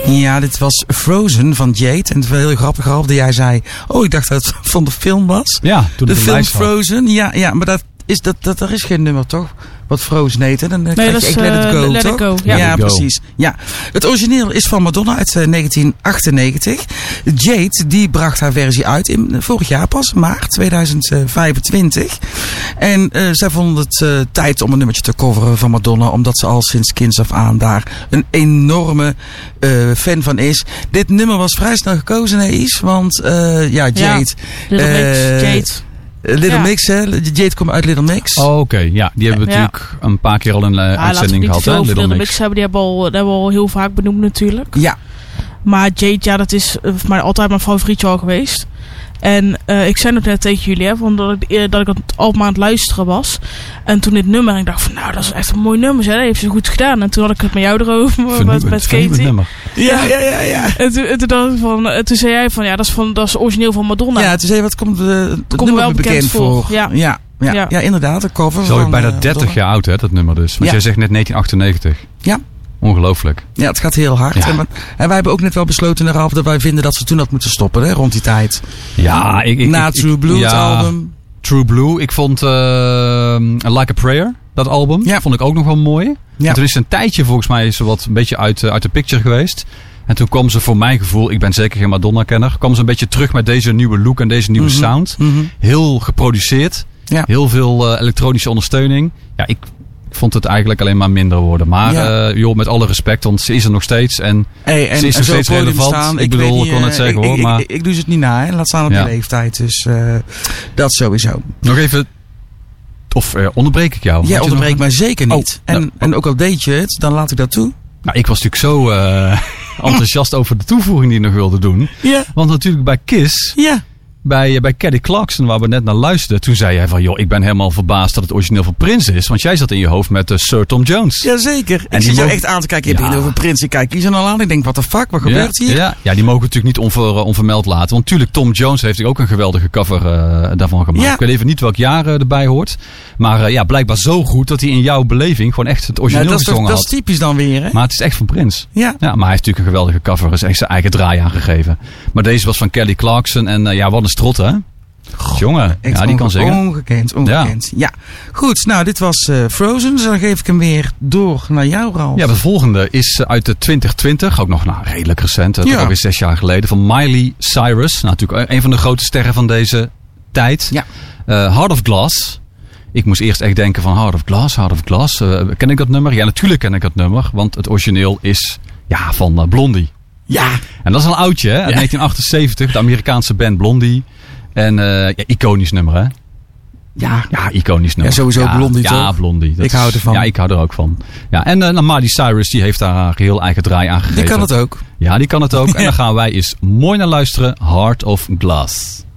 Ja, dit was Frozen van Jade. En het was heel grappig al dat jij zei... Oh, ik dacht dat het van de film was. Ja, toen de film Frozen. Ja, maar er is geen nummer, toch? Wat Frozen heet. Dan krijg je ik Let It Go, Let toch? It Go, ja, precies. Ja. Het origineel is van Madonna uit 1998. Jade, die bracht haar versie uit vorig jaar pas, maart 2025. En zij vonden het tijd om een nummertje te coveren van Madonna, omdat ze al sinds kinds af aan daar een enorme fan van is. Dit nummer was vrij snel gekozen, Is, want Jade... Jade. Little Mix, hè? Jade komt uit Little Mix. Oh, oké. Ja, die hebben we natuurlijk een paar keer al een uitzending gehad. Hè? Little Mix hebben, die hebben we al heel vaak benoemd natuurlijk. Ja. Maar Jade, dat is altijd mijn favorietje al geweest. En ik zei nog net tegen jullie, dat ik het album aan het luisteren was. En toen dit nummer, en ik dacht van, nou, dat is echt een mooi nummer. Hè? Dat heeft ze goed gedaan. En toen had ik het met jou erover, met Katie. Nummer. Ja. En toen dacht ik toen zei jij van, ja, dat is origineel van Madonna. Ja, toen zei je, wat komt het nummer wel bekend voor? Ja, inderdaad, een cover. Zo bijna 30 jaar oud, hè, dat nummer dus. Want jij zegt net 1998. Ja. Ongelooflijk. Ja, het gaat heel hard. Ja. En wij hebben ook net wel besloten dat wij vinden dat ze toen had moeten stoppen, hè, rond die tijd. Ja, na True Blue, het album. True Blue. Ik vond Like a Prayer, dat album, vond ik ook nog wel mooi. Ja. En toen is een tijdje volgens mij is ze een beetje uit de picture geweest. En toen kwam ze voor mijn gevoel, ik ben zeker geen Madonna-kenner, kwam ze een beetje terug met deze nieuwe look en deze nieuwe sound. Mm-hmm. Heel geproduceerd. Ja. Heel veel elektronische ondersteuning. Ja, ik vond het eigenlijk alleen maar minder worden. Maar joh, met alle respect, want ze is er nog steeds. En ze is nog steeds relevant. Staan, ik kon het zeggen hoor. Maar ik doe ze het niet na, hè. Laat staan op je leeftijd. Dus dat sowieso. Nog even, of onderbreek ik jou? Ja, onderbreek mij zeker niet. En ook al deed je het, dan laat ik dat toe. Nou, ik was natuurlijk zo enthousiast over de toevoeging die ik nog wilde doen. Ja. Want natuurlijk bij Kiss... Ja. Bij Kelly Clarkson, waar we net naar luisterden, toen zei jij van, joh, ik ben helemaal verbaasd dat het origineel van Prince is. Want jij zat in je hoofd met Sir Tom Jones. Jazeker. En ik zit jou echt aan te kijken. Je hebt over Prince. Ik kijk hier zo aan. Ik denk, what the fuck, wat gebeurt hier? Ja, die mogen we natuurlijk niet onvermeld laten. Want natuurlijk, Tom Jones heeft ook een geweldige cover daarvan gemaakt. Ja. Ik weet even niet welk jaar erbij hoort. Maar blijkbaar zo goed dat hij in jouw beleving gewoon echt het origineel gezongen had. Dat is typisch dan weer, hè? Maar het is echt van Prince. Ja. Maar hij heeft natuurlijk een geweldige cover. Is echt zijn eigen draai aangegeven. Maar deze was van Kelly Clarkson. En wat een strot, hè? Jongen, die kan zingen. Ongekend. Ja. Goed, nou, dit was Frozen. Dus dan geef ik hem weer door naar jou, Ralf. Ja, de volgende is uit de 2020. Ook nog redelijk recent. Alweer 6 jaar geleden. Van Miley Cyrus. Nou, natuurlijk een van de grote sterren van deze tijd. Ja. Heart of Glass. Ik moest eerst echt denken van Heart of Glass. Ken ik dat nummer? Ja, natuurlijk ken ik dat nummer. Want het origineel is van Blondie. Ja. En dat is een oudje, hè? Uit 1978. De Amerikaanse band Blondie. En iconisch nummer, hè? Ja, iconisch nummer. Ja, sowieso Blondie, toch? Ja, Blondie. Ik hou ervan. Ja, ik hou er ook van. Ja, en Miley Cyrus, die heeft daar haar geheel eigen draai aangegeven. Die kan het ook. Ja, die kan het ook. En dan gaan wij eens mooi naar luisteren. Heart of Glass.